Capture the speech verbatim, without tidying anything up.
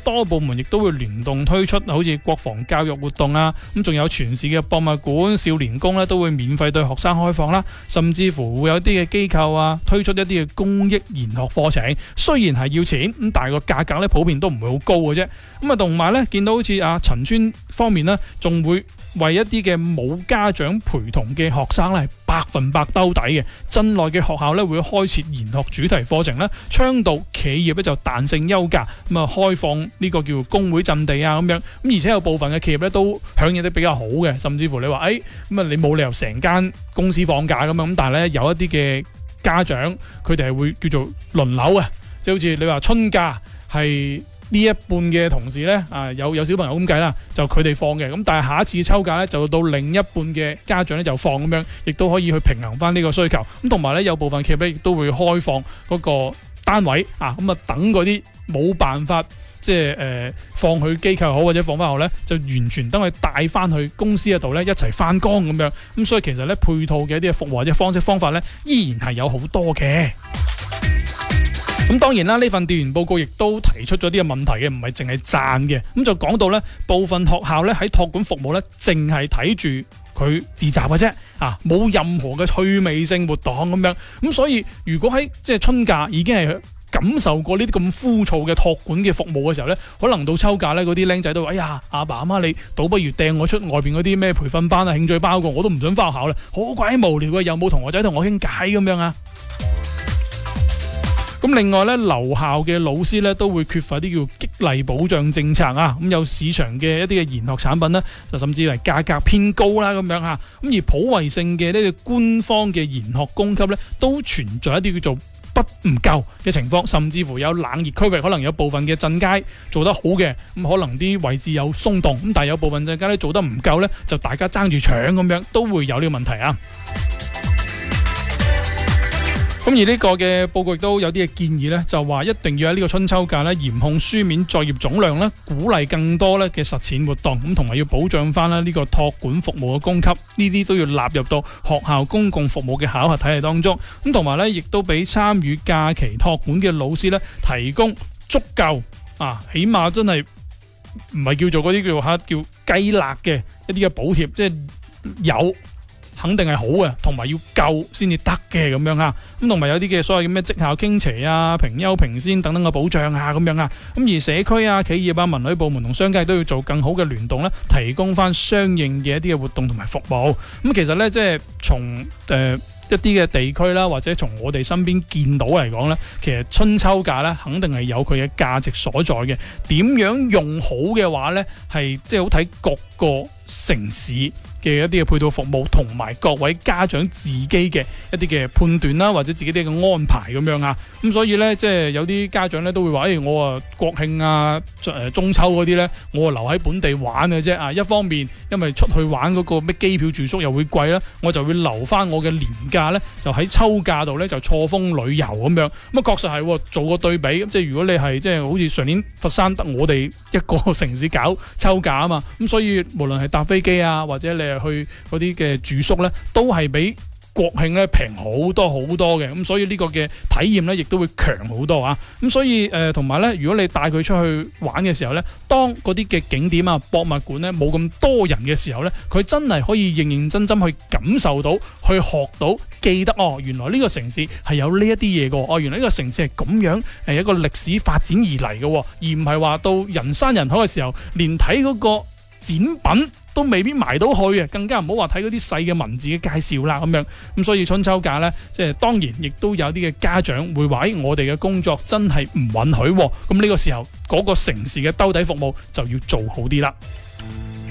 多部門亦都會聯動推出，好似國防教育活動啊，咁仲有全市嘅博物館、少年宮咧都會免費對學生開放啦，甚至乎會有啲嘅機構啊推出一啲嘅公益研學課程，雖然係要錢咁，但係個價格咧普遍都唔會好高嘅啫。咁啊，同埋咧見到好似啊陳村方面呢，仲會為一啲嘅冇家長陪同嘅學生咧係百分百兜底嘅。鎮內嘅學校咧會開設研學主題課程啦，倡導企業咧就彈性休假，咁啊開放呢個叫工會陣地啊咁樣。咁而且有部分嘅企業咧都響應得比較好嘅，甚至乎你話誒咁啊，你冇理由成間公司放假咁樣。咁但係咧有一啲嘅家長佢哋係會叫做輪流啊，即係好似你話春假係呢一半嘅同事呢，啊有有小朋友咁計啦，就佢哋放嘅，咁但係下一次抽假呢，就到另一半嘅家長呢就放咁樣，亦都可以去平衡翻呢個需求。咁同埋呢，有部分企業呢亦都會開放嗰個單位啊，咁啊等嗰啲冇辦法即係誒、呃、放去機構好或者放翻學呢，就完全等佢帶翻去公司嗰度呢一齊翻工咁樣。咁所以其實呢，配套嘅一啲服務或者方式方法呢，依然係有好多嘅。咁當然啦，呢份調研報告亦都提出咗啲嘅問題嘅，唔係淨係讚嘅。咁就講到呢，部分學校呢喺託管服務呢，淨係睇住佢自習嘅啫，啊冇任何嘅趣味性活動咁樣。咁所以如果喺即係春假已經係感受過呢啲咁枯燥嘅託管嘅服務嘅時候呢，可能到秋假呢，嗰啲僆仔都話：哎呀，阿爸阿媽你倒不如掟我出外邊嗰啲咩培訓班啊、興趣班個，我都唔想翻學校啦，好鬼無聊嘅，有冇同學仔同我傾偈咁樣啊？咁另外咧，留校嘅老師咧都會缺乏啲叫激勵保障政策啊，咁有市場嘅一啲嘅研學產品呢，就甚至係價格偏高啦咁樣嚇。咁而普惠性嘅呢個官方嘅研學供給咧，都存在一啲叫做不唔夠嘅情況，甚至乎有冷熱區域，可能有部分嘅鎮街做得好嘅，咁可能啲位置有鬆動，咁但係有部分鎮街咧做得唔夠咧，就大家爭住搶咁樣，都會有呢個問題啊。咁而呢個嘅報告亦都有啲嘅建議呢，就話一定要喺呢個春秋假呢嚴控書面作業總量啦，鼓勵更多咧嘅實踐活動，咁同埋要保障翻啦呢個託管服務嘅供給，呢啲都要納入到學校公共服務嘅考核體系當中。咁同埋呢，亦都俾參與假期託管嘅老師呢提供足夠啊，起碼真係唔係叫做嗰啲叫嚇叫雞肋嘅一啲嘅補貼，即係有。肯定係好嘅，同埋要夠先至得嘅咁樣啊。咁同埋有啲嘅所謂嘅咩績效傾斜啊、評優評先等等嘅保障啊咁樣啊。咁而社區啊、企業啊、文旅部門同商界都要做更好嘅聯動咧，提供翻相應嘅一啲嘅活動同埋服務。咁其實咧，即係從誒一啲嘅地區啦，或者從我哋身邊見到嚟講咧，其實春秋假咧肯定係有佢嘅價值所在嘅。點樣用好嘅話咧，係即係好睇各個城市嘅一啲嘅配套服務，同埋各位家長自己嘅一啲嘅判斷啦，或者自己啲嘅安排咁樣啊。咁所以咧，即係有啲家長咧都會話：誒、哎，我啊國慶啊、誒中秋嗰啲咧，我啊留喺本地玩嘅啫啊。一方面因為出去玩嗰個咩機票住宿又會貴啦，我就會留翻我嘅年假咧，就喺秋假度咧就錯峰旅遊咁樣。咁啊確實係做個對比，即係如果你係即係好似上年佛山得我哋一個城市搞秋假啊嘛，咁所以無論係搭飛機啊，或者你係去嗰啲嘅住宿咧，都係比國慶咧平好多好多嘅，咁所以呢個嘅體驗咧亦都會強好多啊。咁所以誒同埋咧，如果你帶佢出去玩嘅時候咧，當嗰啲嘅景點啊、博物館咧冇咁多人嘅時候咧，佢真係可以認認真真去感受到、去學到、記得哦，原來呢個城市係有呢一啲嘢嘅，哦，原來呢個城市係咁樣係一個歷史發展而嚟嘅，而唔係話到人山人海嘅時候，連睇嗰個展品都未必埋到去嘅，更加唔好話睇嗰啲細嘅文字嘅介紹啦咁樣。咁所以春秋假呢，即係當然亦都有啲嘅家長會話：我哋嘅工作真係唔允許，咁呢個時候嗰個城市嘅兜底服務就要做好啲啦。